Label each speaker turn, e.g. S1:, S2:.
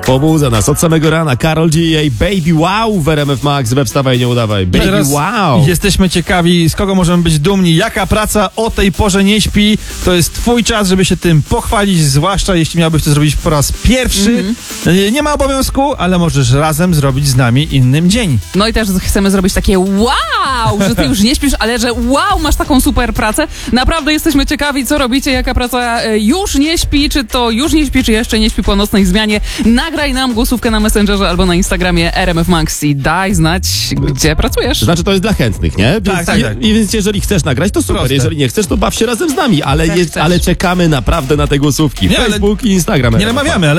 S1: Pobudza nas od samego rana. Karol G. i Baby Wow w RMF Max. We Wstawaj, nie udawaj. Baby
S2: Teraz
S1: Wow.
S2: jesteśmy ciekawi, z kogo możemy być dumni. Jaka praca o tej porze nie śpi? To jest twój czas, żeby się tym pochwalić, zwłaszcza jeśli miałbyś to zrobić po raz pierwszy. Nie ma obowiązku, ale możesz razem zrobić z nami innym dzień.
S3: No i też chcemy zrobić takie wow, że ty już nie śpisz, ale że wow, masz taką super pracę. Naprawdę jesteśmy ciekawi, co robicie, jaka praca już nie śpi, czy to już nie śpi, czy jeszcze nie śpi po nocnej zmianie. Nagraj nam głosówkę na Messengerze albo na Instagramie RMF Max i daj znać, gdzie pracujesz.
S1: Znaczy to jest dla chętnych, nie?
S2: Tak, tak.
S1: I więc jeżeli chcesz nagrać, to super.
S2: Proste.
S1: Jeżeli nie chcesz, to baw się razem z nami. Ale,
S3: Jak chcesz.
S1: ale czekamy naprawdę na te głosówki.
S2: Nie, ale-
S1: Facebook i Instagram.
S2: Nie namawiamy, ale